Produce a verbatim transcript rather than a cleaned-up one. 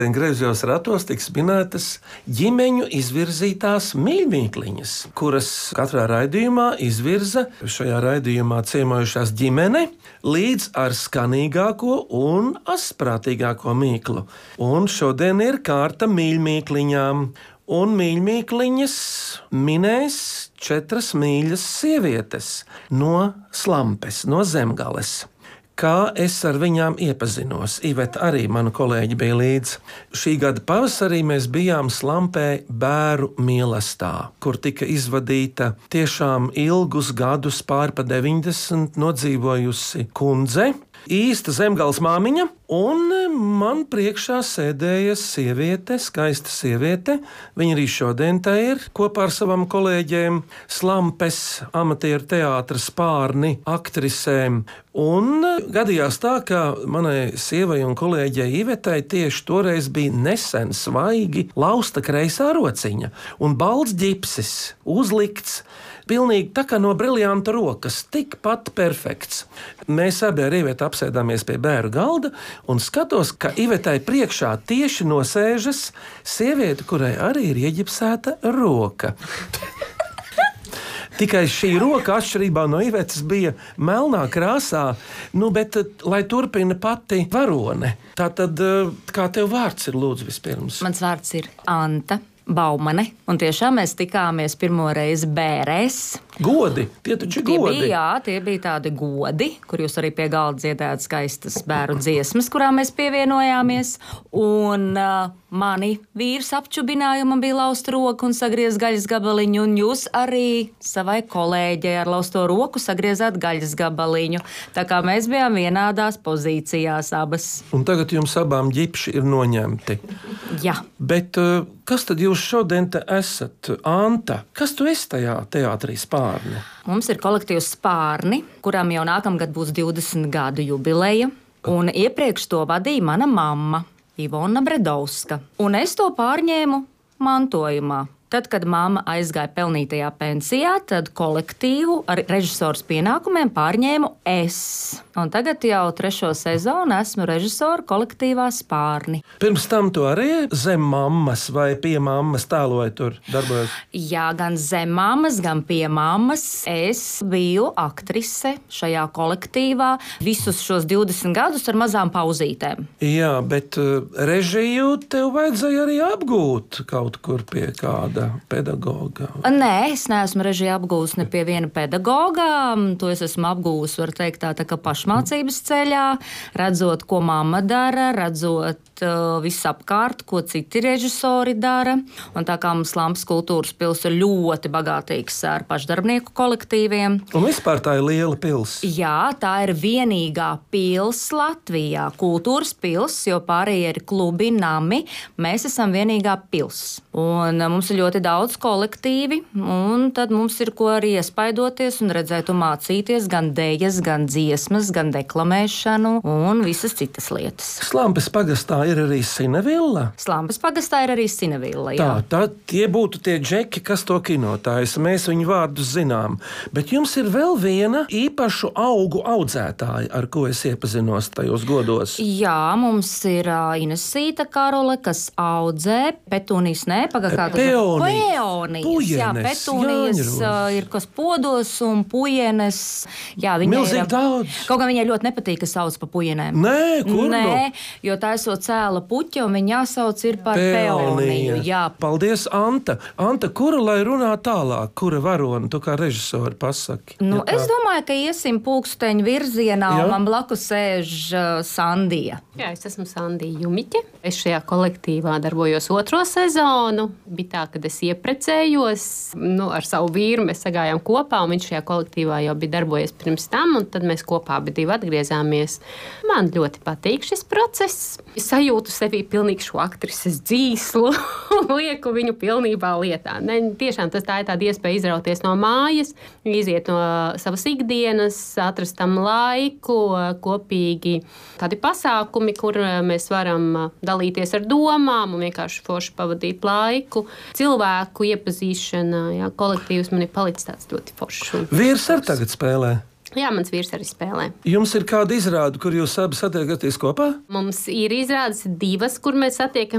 Griezos ratos tiks minētas ģimeņu izvirzītās mīļmīkliņas, kuras katrā raidījumā izvirza šajā raidījumā ciemojušās ģimene līdz ar skanīgāko un asprātīgāko mīklu. Un šodien ir kārta mīļmīkliņām, un mīļmīkliņas minēs četras mīļas sievietes no Slampes, no Zemgales. Kā es ar viņām iepazinos? Iveta arī, manu kolēģi, bija līdz. Šī gada pavasarī mēs bijām Slampē bēru mīlestā, kur tika izvadīta tiešām ilgus gadus, pār pa deviņdesmit, nodzīvojusi kundze, īsta Zemgales māmiņa, un man priekšā sēdēja sieviete, skaista sieviete. Viņa arī šodien tā ir kopā ar savām kolēģiem, Slampes amatieru teātra Spārni aktrisēm. Un gadījās tā, ka manai sievai un kolēģei Ivetai tieši toreiz bija nesen svaigi lausta kreisā rociņa un balts ģipsis uzlikts, pilnīgi tā kā no briljanta rokas, tikpat perfekts. Mēs abi ar Ivetu apsēdāmies pie bēru galda un skatos, ka Ivetai priekšā tieši nosēžas sieviete, kurai arī ir ieģipsēta roka. Tikai šī roka, atšķirībā no Ivetas, bija melnā krāsā, nu, bet lai turpina pati varone. Tātad, kā tev vārds ir, lūdzu, vispirms? Mans vārds ir Anta Baumane, un tiešām mēs tikāmies pirmo reizi Bērēs. Godi, tie taču tie godi. Bija, jā, tie bija tādi godi, kur jūs arī pie galda dziedājāt skaistas bēru dziesmas, kurām mēs pievienojāmies. Un uh, mani vīrs apčubināja, man bija lausta roka un sagriez gaļas gabaliņu, un jūs arī savai kolēģei ar lausto roku sagriezāt gaļas gabaliņu. Tā kā mēs bijām vienādās pozīcijās abas. Un tagad jums abām ģipši ir noņemti. Jā. Bet uh, kas tad jūs šodien te esat? Anta, kas tu esi tajā teātrī Spārni? Mums ir kolektīvs Spārni, kuram jau nākamgad būs divdesmit gadu jubileja, un iepriekš to vadīja mana mamma, Ivona Bredovska, un es to pārņēmu mantojumā. Tad, kad mamma aizgāja pelnītajā pensijā, tad kolektīvu ar režisors pienākumiem pārņēmu es. Un tagad jau trešo sezonu esmu režisora kolektīvā Spārni. Pirms tam tu arī zem mammas vai pie mammas tēloji tur darbojos? Jā, gan zem mammas, gan pie mammas. Es biju aktrise šajā kolektīvā visus šos divdesmit gadus ar mazām pauzītēm. Jā, bet uh, režiju tev vajadzēja arī apgūt kaut kur pie kāda pedagoga. Nē, es neesmu režiju apgūst ne pie viena pedagoga. To es esmu apgūst, var teikt, tā, tā kā pašmācības ceļā, redzot, ko mamma dara, redzot uh, viss apkārt, ko citi režisori dara. Un tā kā mums Slampes kultūras pils ir ļoti bagātīgs ar pašdarbnieku kolektīviem. Un vispār tā ir liela pils. Jā, tā ir vienīgā pils Latvijā, kultūras pils, jo pārējie ir klubi, nami. Mēs esam vienīgā pils. Un uh, mums ir ļoti ļoti daudz kolektīvi, un tad mums ir ko arī iespaidoties un redzēt un mācīties gan dejas, gan dziesmas, gan deklamēšanu un visas citas lietas. Slampes pagastā ir arī Sinevilla? Slampes pagastā ir arī Sinevilla, jā. Tā, tā tie būtu tie džeki, kas to kinotājas, mēs viņu vārdus zinām. Bet jums ir vēl viena īpašu augu audzētāja, ar ko es iepazinos tajos godos. Jā, mums ir uh, Inesīta Karole, kas audzē petūnijas, nē, pagakā. Peonijas, pujenes, jā, petūnijas uh, ir kas podos un pujenes. Jā, milzīgi ir, daudz. Kaut kā viņai ļoti nepatīk, ka sauc pa pujenēm. Nē, kur Nē, nu? Jo tā esot cēla puķa un viņa jāsauc ir par Peonija. peoniju. Jā. Paldies, Anta. Anta, kura lai runā tālāk? Kura varona? Tu kā režisori pasaki. Nu, ja es domāju, ka iesim pulksteņu virzienā, jā. Un man blakus sēž uh, Sandija. Jā, es esmu Sandija Jumiķe. Es šajā kolektīvā darbojos otro sezonu. Bija tā, kad es ieprecējos nu, ar savu vīru. Mēs sagājām kopā, un viņš šajā kolektīvā jau bija darbojies pirms tam, un tad mēs kopā abi divi atgriezāmies. Man ļoti patīk šis process. Es sajūtu sevī pilnīgi šo aktrises dzīslu, lieku viņu pilnībā lietā. Ne, tiešām tas tā ir tāda iespēja izrauties no mājas, iziet no savas ikdienas, atrast tam laiku, kopīgi tādi pasākumi, kur mēs varam dalīties ar domām un vienkārši forši pavadīt laiku. Cilvēku iepazīšana, jā, kolektīvs man ir palicis tāds ļoti foršs. Vīrs ar tagad spēlē? Jā, mans vīrs arī spēlē. Jums ir kāda izrāde, kur jūs abi satiekaties kopā? Mums ir izrādes divas, kur mēs satiekam.